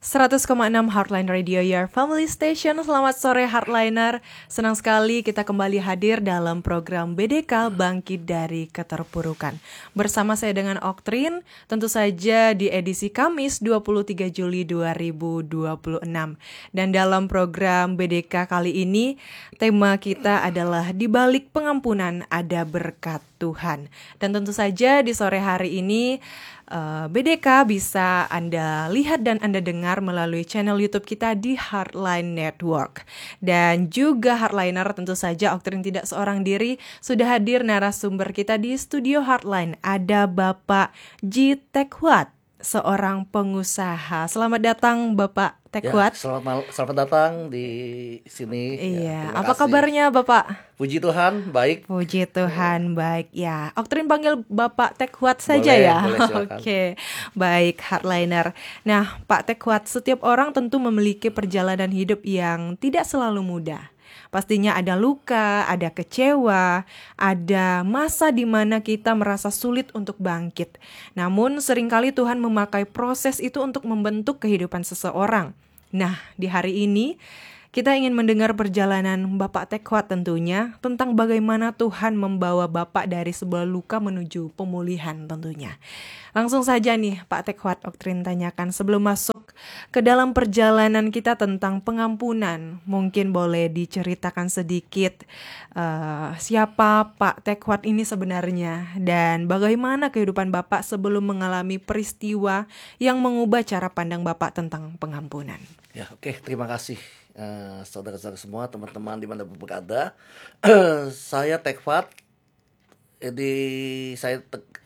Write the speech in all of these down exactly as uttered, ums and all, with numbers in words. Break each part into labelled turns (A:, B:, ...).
A: seratus koma enam Heartline Radio, your family station. Selamat sore Heartliner. Senang sekali kita kembali hadir dalam program B D K Bangkit dari Keterpurukan. Bersama saya dengan Oktrin, tentu saja di edisi Kamis dua puluh tiga Juli dua ribu dua puluh enam. Dan dalam program B D K kali ini, tema kita adalah di balik pengampunan ada berkat Tuhan. Dan tentu saja di sore hari ini uh, B D K bisa Anda lihat dan Anda dengar melalui channel YouTube kita di Heartline Network. Dan juga Heartliner, tentu saja Oktrin tidak seorang diri, sudah hadir narasumber kita di studio Heartline. Ada Bapak Ji Tekwat, seorang pengusaha. Selamat datang Bapak Tekwat.
B: Ya, selamat mal- selamat datang di sini.
A: Iya,
B: ya,
A: apa
B: kasih.
A: kabarnya Bapak?
B: Puji Tuhan, baik.
A: Puji Tuhan, baik ya. Oktrin panggil Bapak Tekwat saja
B: Boleh,
A: ya.
B: boleh, silakan.
A: Oke, baik Heartliner. Nah, Pak Tekwat, setiap orang tentu memiliki perjalanan hidup yang tidak selalu mudah. Pastinya ada luka, ada kecewa, ada masa di mana kita merasa sulit untuk bangkit. Namun seringkali Tuhan memakai proses itu untuk membentuk kehidupan seseorang. Nah, di hari ini kita ingin mendengar perjalanan Bapak Tekwat tentunya tentang bagaimana Tuhan membawa Bapak dari sebuah luka menuju pemulihan tentunya. Langsung saja nih Pak Tekwat, Oktrin tanyakan sebelum masuk ke dalam perjalanan kita tentang pengampunan. Mungkin boleh diceritakan sedikit uh, siapa Pak Tekwat ini sebenarnya dan bagaimana kehidupan Bapak sebelum mengalami peristiwa yang mengubah cara pandang Bapak tentang pengampunan.
B: Ya, oke, terima kasih. Uh, saudara-saudara semua, teman-teman di mana berada. Uh, saya Tekwat. Jadi saya te-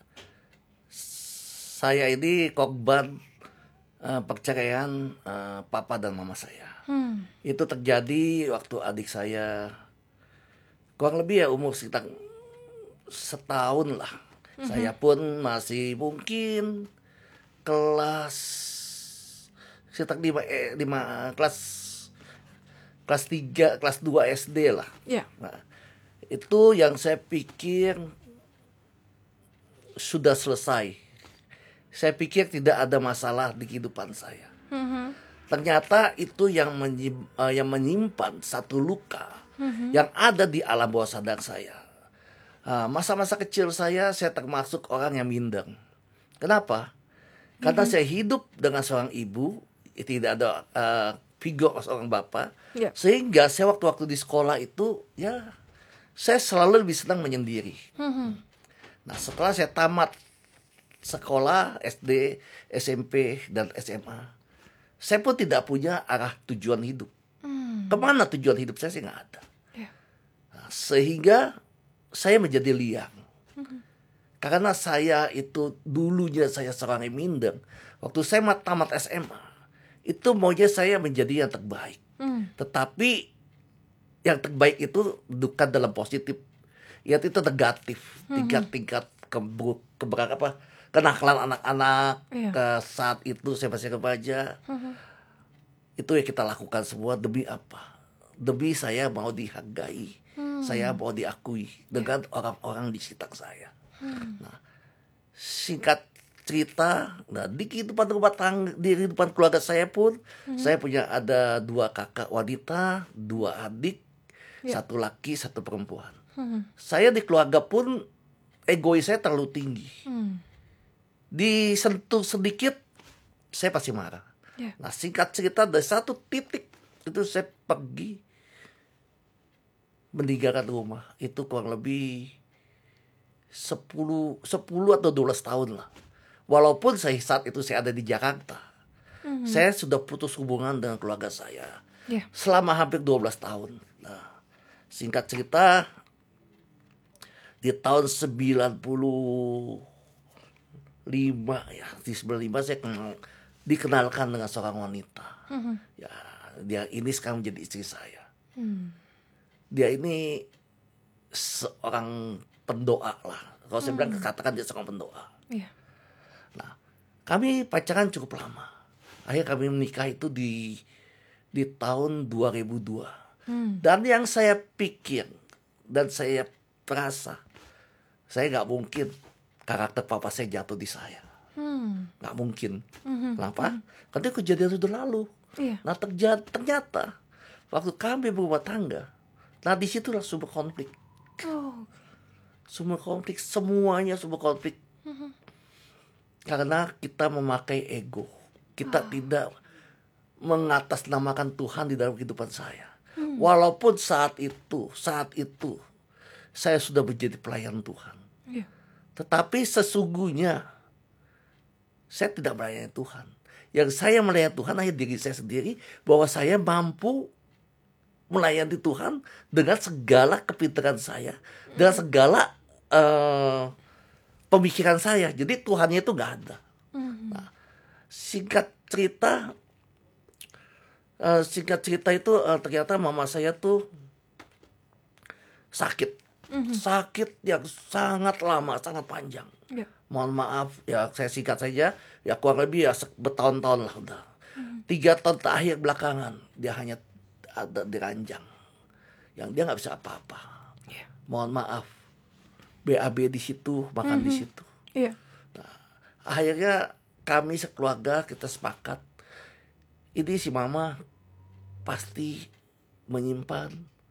B: saya ini korban uh, perceraian uh, papa dan mama saya. Hmm. Itu terjadi waktu adik saya kurang lebih ya umur sekitar setahun lah. Mm-hmm. Saya pun masih mungkin kelas sekitar lima, eh, lima kelas kelas tiga, kelas dua S D lah.
A: Yeah.
B: Nah, itu yang saya pikir sudah selesai. Saya pikir tidak ada masalah di kehidupan saya. Mm-hmm. Ternyata itu yang menyimpan, uh, yang menyimpan satu luka mm-hmm. yang ada di alam bawah sadar saya. Uh, masa-masa kecil saya, saya termasuk orang yang minder. Kenapa? Karena mm-hmm. saya hidup dengan seorang ibu, tidak ada uh, figur seorang bapak, yeah. Sehingga saya waktu-waktu di sekolah itu, ya, saya selalu lebih senang menyendiri. Mm-hmm. Nah, setelah saya tamat sekolah S D, S M P, dan S M A, saya pun tidak punya arah tujuan hidup. Mm. Kemana tujuan hidup saya sih nggak ada. Yeah. Nah, sehingga saya menjadi liang. Mm-hmm. Karena saya itu dulunya saya seorang yang minder. Waktu saya tamat S M A, itu maunya saya menjadi yang terbaik. Mm. Tetapi yang terbaik itu bukan dalam positif, ya itu negatif. Mm-hmm. Tingkat-tingkat keburuk, keberak apa, kenakalan anak-anak. Yeah. Ke saat itu saya masih remaja. Mm-hmm. Itu yang kita lakukan semua demi apa? Demi saya mau dihargai, mm. saya mau diakui dengan yeah. orang-orang di sekitar saya. Mm. Nah, singkat cerita, nah di kehidupan rumah tangga, di kehidupan keluarga saya pun, mm-hmm. saya punya ada dua kakak wanita, dua adik, yeah. satu laki, satu perempuan. Mm-hmm. Saya di keluarga pun egois saya terlalu tinggi. Mm. Disentuh sedikit, saya pasti marah. Yeah. Nah, singkat cerita dari satu titik itu saya pergi meninggalkan rumah. Itu kurang lebih sepuluh atau dua belas tahun lah. Walaupun saya saat itu saya ada di Jakarta, mm-hmm. saya sudah putus hubungan dengan keluarga saya yeah. selama hampir dua belas tahun. Nah, singkat cerita, di tahun sembilan puluh lima ya, di sembilan puluh lima saya kenal, dikenalkan dengan seorang wanita. Mm-hmm. Ya, dia ini sekarang menjadi istri saya. Mm. Dia ini seorang pendoa lah. Kalau saya mm. bilang katakan dia seorang pendoa. Yeah. Nah, kami pacaran cukup lama. Akhirnya kami menikah itu di di tahun dua ribu dua. Hmm. Dan yang saya pikir dan saya perasa, saya nggak mungkin karakter papa saya jatuh di saya.
A: Hmm.
B: Nggak mungkin.
A: Mhm.
B: Kenapa? Karena kejadian sudah lalu.
A: Iya.
B: Nah terjadi, ternyata waktu kami berumah tangga, nah disitulah sumber konflik.
A: Oh.
B: Sumber konflik, semuanya sumber konflik.
A: Mhm.
B: Karena kita memakai ego. Kita
A: Oh.
B: tidak mengatasnamakan Tuhan di dalam kehidupan saya.
A: Hmm.
B: Walaupun saat itu, saat itu saya sudah menjadi pelayan Tuhan.
A: Iya.
B: Tetapi sesungguhnya saya tidak melayani Tuhan. Yang saya melayani Tuhan hanya diri saya sendiri, bahwa saya mampu melayani Tuhan dengan segala kepintaran saya, dengan segala uh, pemikiran saya. Jadi Tuhannya itu nggak ada. Nah, singkat cerita, uh, singkat cerita itu uh, ternyata mama saya tuh sakit, sakit yang sangat lama, sangat panjang.
A: Iya.
B: Mohon maaf ya, saya singkat saja, ya kurang lebih ya bertahun-tahun lah udah. Tiga tahun terakhir belakangan dia hanya ada di ranjang, yang dia nggak bisa apa-apa.
A: Iya.
B: Mohon maaf, B A B di situ, makan di situ.
A: Iya.
B: Nah, akhirnya kami sekeluarga kita sepakat, ini si mama pasti menyimpan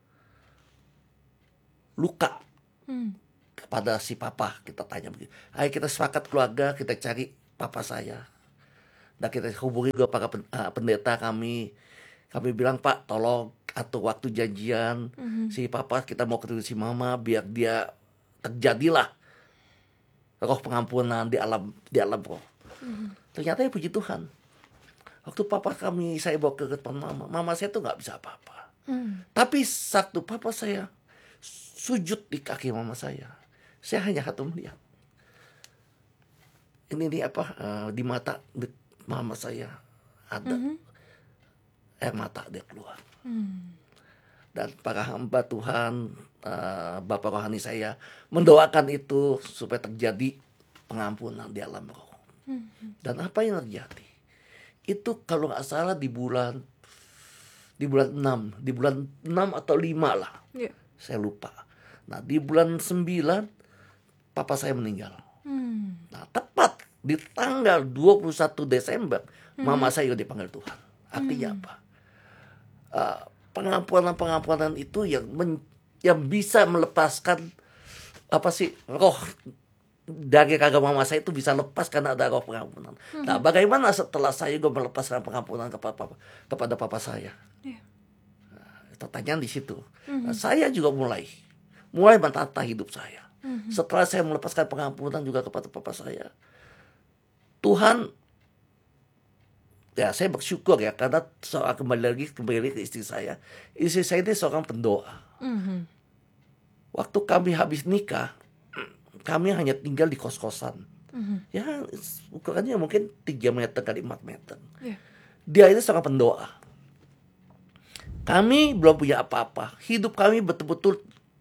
B: luka
A: Hmm.
B: kepada si papa. Kita tanya begitu. Ayo kita sepakat keluarga, kita cari papa saya. Dan kita hubungi juga para pendeta kami. Kami bilang, Pak tolong atur waktu janjian.
A: Mm-hmm.
B: Si papa kita mau ketemu si mama, biar dia terjadilah roh pengampunan di alam di alam roh. Mm-hmm. Ternyata ya puji Tuhan, waktu papa kami saya bawa ke depan mama, mama saya tuh nggak bisa apa-apa. Mm. Tapi satu papa saya sujud di kaki mama saya, saya hanya satu melihat. Ini nih apa uh, di mata di mama saya ada mm-hmm. air mata dia keluar. Mm. Dan para hamba Tuhan, uh, Bapak rohani saya mendoakan itu supaya terjadi pengampunan di alam roh. Mm-hmm. Dan apa yang terjadi? Itu kalau nggak salah di bulan di bulan enam, di bulan enam atau lima lah. Yeah. Saya lupa. Nah, di bulan sembilan papa saya meninggal. Hmm. Nah, tepat di tanggal dua puluh satu Desember hmm. mama saya dipanggil Tuhan. Artinya hmm. apa? Uh, pengampunan-pengampunan itu yang men, yang bisa melepaskan apa sih roh dari kagak mama saya itu bisa lepas karena ada roh pengampunan. Hmm. Nah, bagaimana setelah saya juga melepaskan pengampunan kepada kepada papa saya? Yeah. Nah, pertanyaan di situ. Hmm. Nah, saya juga mulai mulai mentata hidup saya. Mm-hmm. Setelah saya melepaskan pengampunan juga kepada papa saya, Tuhan, ya saya bersyukur ya, karena soal kembali lagi kembali ke istri saya. Istri saya ini seorang pendoa. Mm-hmm. Waktu kami habis nikah, kami hanya tinggal di kos-kosan. Mm-hmm. Ya ukurannya mungkin tiga meter kali empat meter. Yeah. Dia ini seorang pendoa. Kami belum punya apa-apa. Hidup kami betul-betul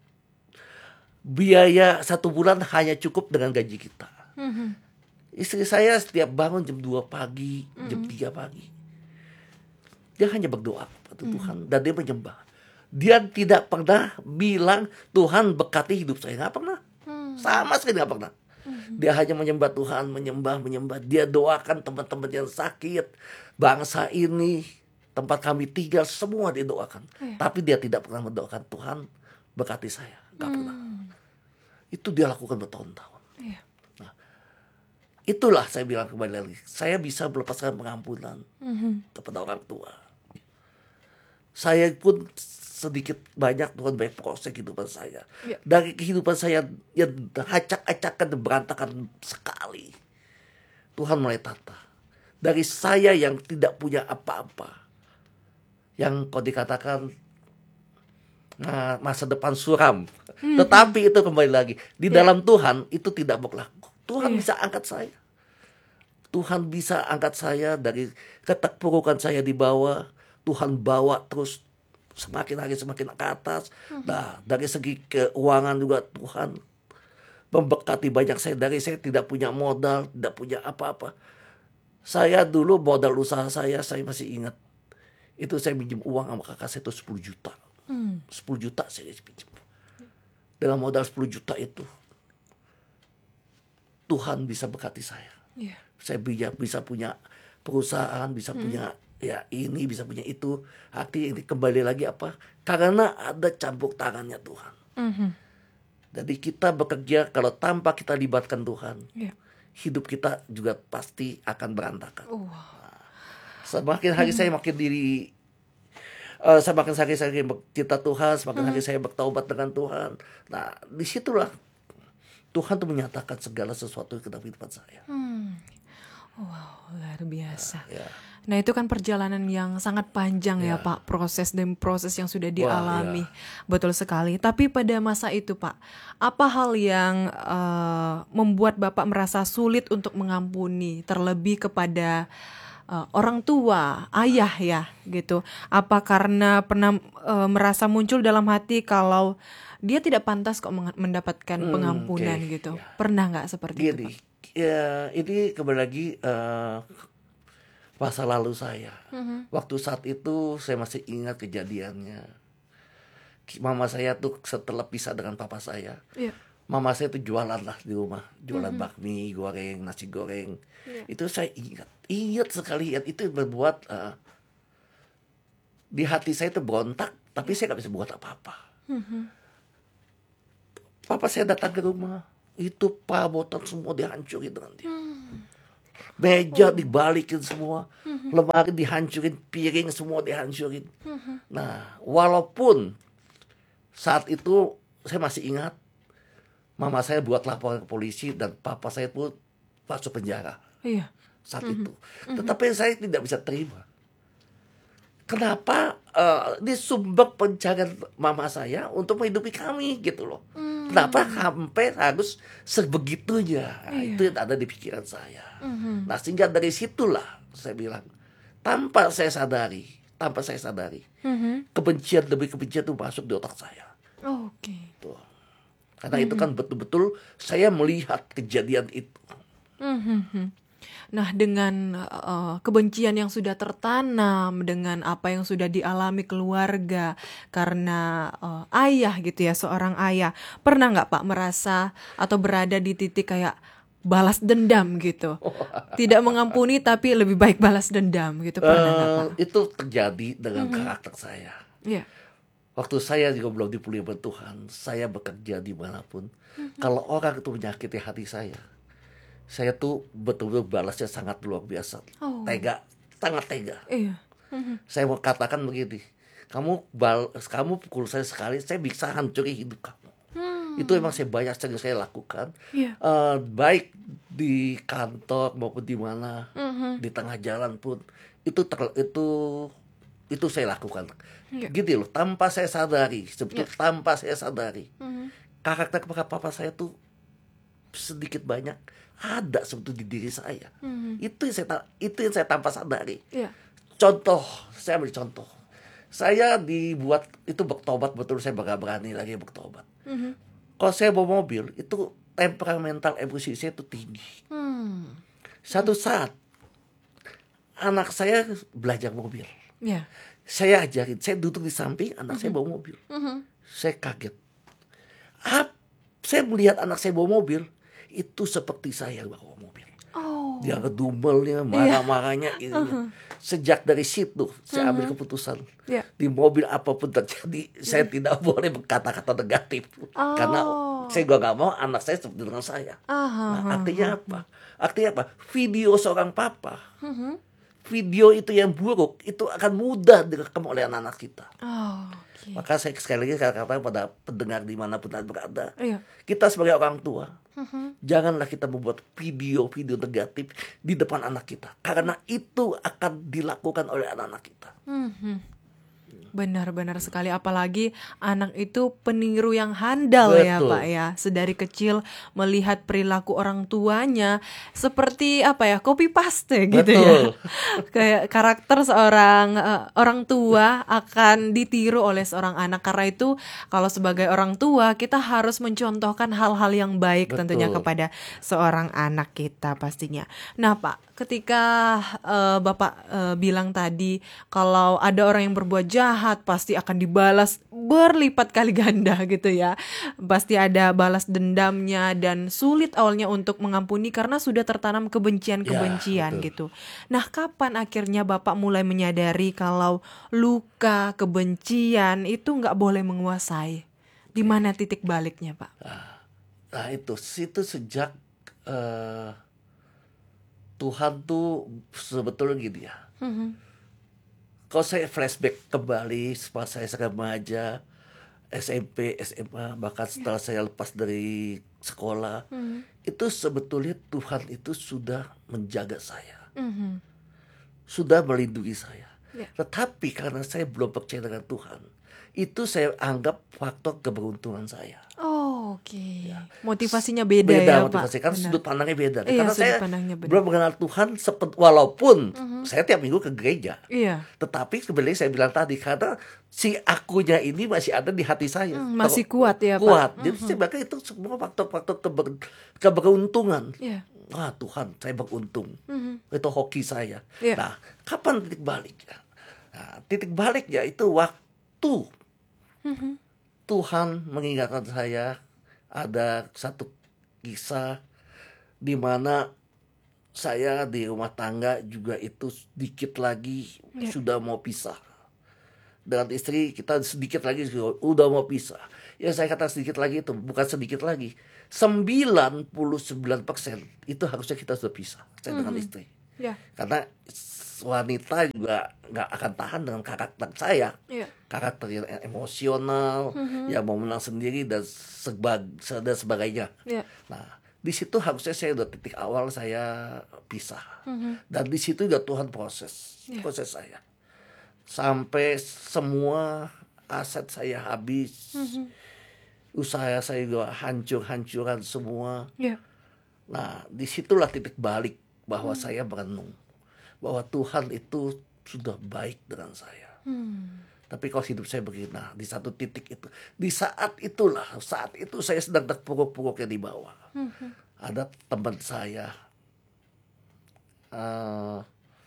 B: biaya satu bulan hanya cukup dengan gaji kita. Mm-hmm. Istri saya setiap bangun jam dua pagi, mm-hmm. jam tiga pagi. Dia hanya berdoa kepada mm-hmm. Tuhan dan dia menyembah. Dia tidak pernah bilang Tuhan berkati hidup saya, nggak pernah. Mm-hmm. Sama sekali nggak pernah. Mm-hmm. Dia hanya menyembah Tuhan, menyembah, menyembah. Dia doakan teman-teman yang sakit, bangsa ini, tempat kami tinggal, semua dia doakan. Yeah. Tapi dia tidak pernah mendoakan Tuhan berkati saya, nggak mm-hmm. pernah. Itu dia lakukan bertahun-tahun. Iya. Nah, itulah saya bilang kembali lagi, saya bisa melepaskan pengampunan mm-hmm. kepada orang tua. Saya pun sedikit banyak Tuhan baik proses kehidupan saya. Iya. Dari kehidupan saya yang acak-acakan dan berantakan sekali, Tuhan mulai tata. Dari saya yang tidak punya apa-apa, yang kau dikatakan nah, masa depan suram. Hmm. Tetapi itu kembali lagi di yeah. dalam Tuhan itu tidak berlaku. Tuhan yeah. bisa angkat saya. Tuhan bisa angkat saya dari keterpurukan saya di bawah. Tuhan bawa terus semakin hari semakin ke atas. Hmm. Nah, dari segi keuangan juga Tuhan memberkati banyak saya. Dari saya tidak punya modal, tidak punya apa-apa. Saya dulu modal usaha saya, saya masih ingat. Itu saya minjem uang sama kakak saya itu sepuluh juta. Hmm. sepuluh juta saya pinjam. Dengan modal sepuluh juta itu Tuhan bisa berkati saya. Yeah. saya bisa bisa punya perusahaan, bisa hmm. punya ya ini, bisa punya itu. Artinya ini kembali lagi apa? Karena ada campur tangannya Tuhan. Hmm. Jadi kita bekerja kalau tanpa kita libatkan Tuhan, yeah. hidup kita juga pasti akan berantakan. Oh. Nah, semakin hari hmm. saya makin diri, uh, semakin hari saya kita Tuhan, semakin hmm. hari saya bertaubat dengan Tuhan. Nah, disitulah Tuhan tuh menyatakan segala sesuatu ke dalam kehidupan saya. Hmm.
A: Wow, luar biasa.
B: Nah, ya.
A: Nah, itu kan perjalanan yang sangat panjang ya, ya Pak, proses dan proses yang sudah dialami. Wah, ya. Betul sekali. Tapi pada masa itu Pak, apa hal yang uh, membuat Bapak merasa sulit untuk mengampuni, terlebih kepada uh, orang tua, ayah ya, gitu? Apa karena pernah uh, merasa muncul dalam hati kalau dia tidak pantas kok mendapatkan pengampunan hmm, okay. gitu? Ya. Pernah nggak seperti Gini, itu Pak?
B: Ya, ini kembali lagi uh, masa lalu saya. Mm-hmm. Waktu saat itu saya masih ingat kejadiannya. Mama saya tuh setelah pisah dengan papa saya, yeah. mama saya tuh jualan lah di rumah, jualan mm-hmm. bakmi, goreng, nasi goreng. Yeah. Itu saya ingat, ingat sekali. Itu berbuat uh, di hati saya itu berontak, tapi saya nggak bisa buat apa-apa. Mm-hmm. Papa saya datang ke rumah. Itu perabotan semua dihancurin dengan dia. Hmm. Meja oh. dibalikin semua, hmm. lemari dihancurin, piring semua dihancurin. Hmm. Nah, walaupun saat itu saya masih ingat, mama saya buat laporan ke polisi dan papa saya pun masuk penjara.
A: Iya.
B: Saat
A: hmm.
B: itu. Tetapi hmm. saya tidak bisa terima. Kenapa uh, disumbang pencarian mama saya untuk menghidupi kami gitu loh. Hmm. Kenapa sampai harus sebegitunya. Iya. Itu yang ada di pikiran saya. Hmm. Nah, sehingga dari situlah saya bilang, tanpa saya sadari, tanpa saya sadari, hmm. kebencian demi kebencian itu masuk di otak saya.
A: Oh, oke. Okay.
B: Tuh. Karena hmm. itu kan betul-betul saya melihat kejadian itu.
A: Hmm. Nah, dengan uh, kebencian yang sudah tertanam, dengan apa yang sudah dialami keluarga karena uh, ayah gitu ya, seorang ayah, pernah nggak Pak merasa atau berada di titik kayak balas dendam gitu? Tidak mengampuni tapi lebih baik balas dendam gitu, pernah nggak uh, Pak?
B: Itu terjadi dengan mm-hmm. karakter saya.
A: Yeah.
B: Waktu saya juga belum dipulihkan Tuhan, saya bekerja dimanapun, mm-hmm. kalau orang itu menyakiti hati saya, saya tuh betul-betul balasnya sangat luar biasa. Oh. Tega, sangat tega.
A: Iya.
B: Mm-hmm. Saya mau katakan begini, kamu bal, kamu pukul saya sekali, saya bisa hancuri hidup kamu. Hmm. Itu emang saya banyak sering saya lakukan. Yeah. Uh, baik di kantor maupun di mana, mm-hmm. di tengah jalan pun itu ter, itu itu saya lakukan. Yeah. Gitu loh, tanpa saya sadari, sebetulnya yeah. tanpa saya sadari, mm-hmm. karakter papa saya tuh sedikit banyak ada sebetulnya di diri saya. Mm-hmm. Itu yang saya itu yang saya tanpa sadari. Yeah. Contoh, saya ambil contoh. Saya dibuat itu bertobat, betul saya gak berani lagi bertobat. Mm-hmm. Kalau saya bawa mobil, itu temperamental emosi saya itu tinggi. Mm. Satu saat anak saya belajar mobil. Yeah. Saya ajarin, saya duduk di samping anak mm-hmm. saya bawa mobil. Mm-hmm. Saya kaget. Ah, saya melihat anak saya bawa mobil, itu seperti saya bawa mobil. Oh. Dia kedumelnya, marah-marahnya. Yeah. Uh-huh. Sejak dari situ saya ambil uh-huh. keputusan. Yeah. Di mobil apapun terjadi, yeah. saya tidak boleh berkata-kata negatif. Oh. Karena saya juga gak mau anak saya seperti dengan saya. Uh-huh. Nah, artinya apa? Artinya apa? Video seorang papa, uh-huh. video itu yang buruk, itu akan mudah direkam oleh anak-anak kita. Oh. Maka saya sekali lagi katakan pada pendengar dimanapun anda berada, iya. kita sebagai orang tua, uh-huh. janganlah kita membuat video-video negatif di depan anak kita, karena itu akan dilakukan oleh anak-anak kita. Uh-huh.
A: Benar-benar sekali, apalagi anak itu peniru yang handal. Betul. Ya Pak ya, sedari kecil melihat perilaku orang tuanya seperti apa ya, copy paste gitu. Betul. Ya. Kayak karakter seorang uh, orang tua akan ditiru oleh seorang anak. Karena itu kalau sebagai orang tua kita harus mencontohkan hal-hal yang baik. Betul. Tentunya kepada seorang anak kita pastinya. Nah Pak, ketika uh, Bapak uh, bilang tadi kalau ada orang yang berbuat jahat pasti akan dibalas berlipat kali ganda gitu ya. Pasti ada balas dendamnya dan sulit awalnya untuk mengampuni karena sudah tertanam kebencian-kebencian
B: Ya,
A: gitu. Nah, kapan akhirnya Bapak mulai menyadari kalau luka, kebencian itu nggak boleh menguasai? Di mana titik baliknya, Pak?
B: Nah itu, itu sejak uh, Tuhan tuh sebetulnya gini ya. Mm-hmm. Kalau saya flashback kembali pas saya remaja, S M P, S M A, bahkan setelah yeah. saya lepas dari sekolah, mm-hmm. itu sebetulnya Tuhan itu sudah menjaga saya, mm-hmm. sudah melindungi saya. Yeah. Tetapi karena saya belum percaya dengan Tuhan, itu saya anggap faktor keberuntungan saya.
A: Oh, oke. Okay. Ya. Motivasinya beda,
B: beda
A: ya,
B: motivasi.
A: Pak.
B: Karena sudut pandangnya beda.
A: Iya,
B: karena saya
A: beda.
B: belum mengenal Tuhan seperti, walaupun uh-huh. saya tiap minggu ke gereja.
A: Iya.
B: Tetapi sebenarnya saya bilang tadi karena si akunya ini masih ada di hati saya.
A: Hmm, masih Ter- kuat ya,
B: kuat.
A: Pak.
B: Jadi uh-huh. saya bilang itu semua faktor-faktor keber- keberuntungan.
A: Iya.
B: Wah, Tuhan, saya beruntung. Uh-huh. Itu hoki saya.
A: Iya.
B: Nah, kapan titik baliknya? Nah, titik baliknya itu waktu uh-huh. Tuhan mengingatkan saya. Ada satu kisah di mana saya di rumah tangga juga itu sedikit lagi yeah. sudah mau pisah. Dengan istri kita sedikit lagi udah mau pisah. Ya saya kata sedikit lagi itu bukan sedikit lagi. sembilan puluh sembilan persen itu harusnya kita sudah pisah saya mm-hmm. dengan istri. Yeah. Karena wanita juga nggak akan tahan dengan karakter saya, yeah. karakter yang emosional, mm-hmm. yang mau menang sendiri dan, sebag- dan sebagainya. Yeah. Nah, di situ harusnya saya udah titik awal saya pisah, mm-hmm. dan di situ juga Tuhan proses, yeah. proses saya, sampai semua aset saya habis, mm-hmm. usaha saya juga hancur-hancuran semua. Yeah. Nah, disitulah titik balik bahwa mm. saya merenung. Bahwa Tuhan itu sudah baik dengan saya. Hmm. Tapi kalau hidup saya begini, nah, di satu titik itu, di saat itulah, saat itu saya sedang terpuruk-puruknya di bawah. Hmm. Ada teman saya, uh,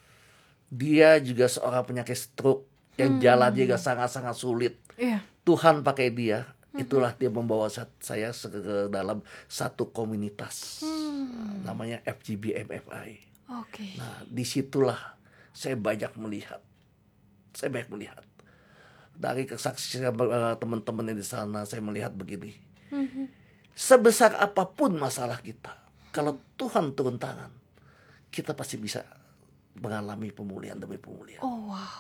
B: dia juga seorang penyakit stroke, yang hmm. jalannya juga sangat-sangat sulit. Yeah. Tuhan pakai dia, hmm. itulah dia membawa saya ke dalam satu komunitas, hmm. namanya F G B M F I. Okay. Nah, disitulah saya banyak melihat, saya banyak melihat dari kesaksian uh, teman-teman yang di sana. Saya melihat begini, mm-hmm. sebesar apapun masalah kita, kalau Tuhan turun tangan, kita pasti bisa mengalami pemulihan demi pemulihan.
A: Oh wow,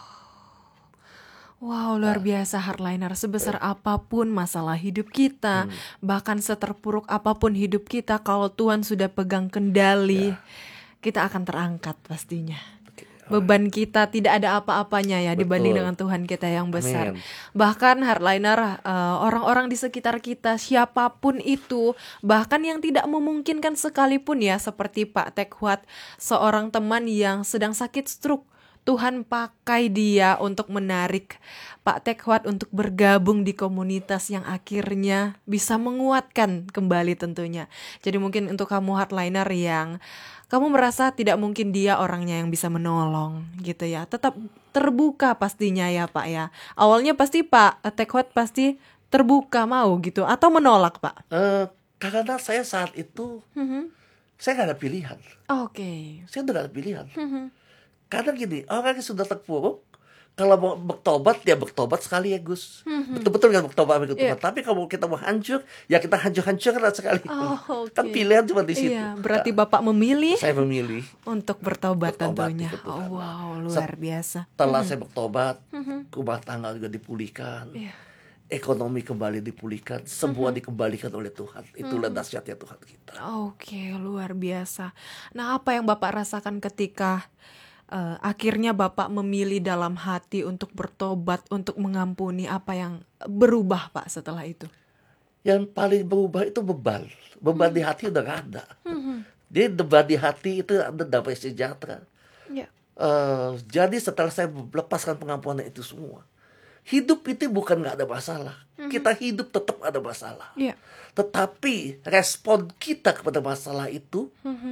A: wow luar nah. biasa Hardliner. Sebesar eh. apapun masalah hidup kita, hmm. bahkan seterpuruk apapun hidup kita, kalau Tuhan sudah pegang kendali. Ya. Kita akan terangkat pastinya. Beban kita tidak ada apa-apanya ya. Betul. Dibanding dengan Tuhan kita yang besar. Amin. Bahkan Hardliner, uh, orang-orang di sekitar kita, siapapun itu, bahkan yang tidak memungkinkan sekalipun ya, seperti Pak Tekwat, seorang teman yang sedang sakit stroke, Tuhan pakai dia untuk menarik Pak Tekwat untuk bergabung di komunitas yang akhirnya bisa menguatkan kembali tentunya. Jadi mungkin untuk kamu Hardliner yang kamu merasa tidak mungkin dia orangnya yang bisa menolong gitu ya, tetap terbuka pastinya ya Pak ya. Awalnya pasti Pak Tekwat pasti terbuka mau gitu atau menolak Pak?
B: Uh, karena saya saat itu mm-hmm. saya gak ada pilihan.
A: Oke. Okay.
B: Saya udah gak ada pilihan. Mm-hmm. Karena gini, orang yang sudah terpuruk, kalau mau bertobat, ya bertobat sekali ya Gus. Mm-hmm. Betul-betul kan bertobat, bertobat. Yeah. Tapi kalau kita mau hancur, ya kita hancur-hancurkan sekali.
A: Oh, okay.
B: Kan pilihan cuma di situ.
A: Iya, berarti nah, Bapak memilih.
B: Saya memilih
A: untuk bertobat, bertobat tentunya. Oh wow, luar biasa.
B: Setelah mm-hmm. saya bertobat, mm-hmm. rumah tangga juga dipulihkan. Yeah. Ekonomi kembali dipulihkan, semua mm-hmm. dikembalikan oleh Tuhan. Itulah mm-hmm. dahsyatnya Tuhan kita.
A: Oke, okay, luar biasa. Nah, apa yang Bapak rasakan ketika Uh, akhirnya Bapak memilih dalam hati untuk bertobat, untuk mengampuni? Apa yang berubah Pak setelah itu?
B: Yang paling berubah itu beban. Beban hmm. di hati udah gak ada. Hmm. Jadi beban di hati itu ada damai sejahtera. Yeah. Uh, jadi setelah saya melepaskan pengampunan itu semua, hidup itu bukan gak ada masalah. Hmm. Kita hidup tetap ada masalah. Yeah. Tetapi respon kita kepada masalah itu hmm.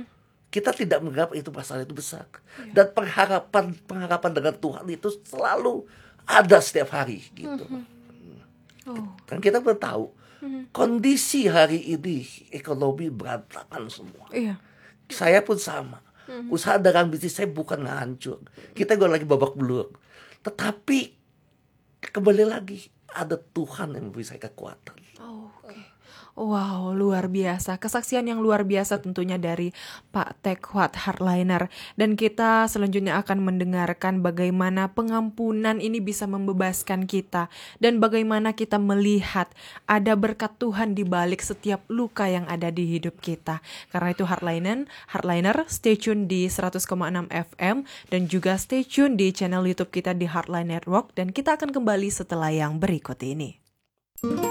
B: kita tidak menganggap itu masalah itu besar. Dan pengharapan pengharapan dengan Tuhan itu selalu ada setiap hari gitu.
A: Oh.
B: Kan kita belum tahu kondisi hari ini ekonomi berantakan semua.
A: Iya.
B: Saya pun sama. Usaha dagang bisnis saya bukan hancur. Kita gue lagi babak belur. Tetapi kembali lagi ada Tuhan yang memberi saya kekuatan.
A: Oh, oke. Okay. Wow, luar biasa. Kesaksian yang luar biasa tentunya dari Pak Taekwat Hardliner. Dan kita selanjutnya akan mendengarkan bagaimana pengampunan ini bisa membebaskan kita. Dan bagaimana kita melihat ada berkat Tuhan di balik setiap luka yang ada di hidup kita. Karena itu Hardliner, Hardliner stay tune di seratus koma enam F M. Dan juga stay tune di channel YouTube kita di Heartline Network. Dan kita akan kembali setelah yang berikut ini.